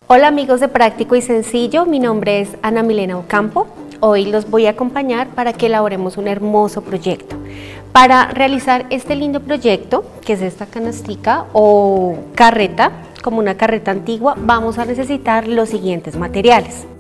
Hola amigos de Práctico y Sencillo, mi nombre es Ana Milena Ocampo. Hoy los voy a acompañar para que elaboremos un hermoso proyecto. Para realizar este lindo proyecto, que es esta canastica o carreta, como una carreta antigua, vamos a necesitar los siguientes materiales.